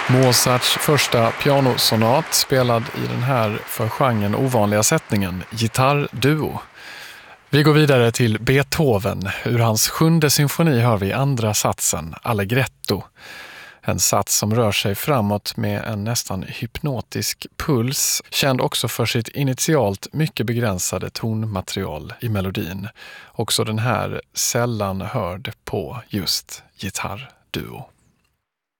Mozarts första pianosonat spelad i den här för genren ovanliga sättningen, gitarrduo. Vi går vidare till Beethoven. Ur hans 7:e symfoni hör vi andra satsen, Allegretto. En sats som rör sig framåt med en nästan hypnotisk puls, känd också för sitt initialt mycket begränsade tonmaterial i melodin. Också den här sällan hörd på just gitarrduo.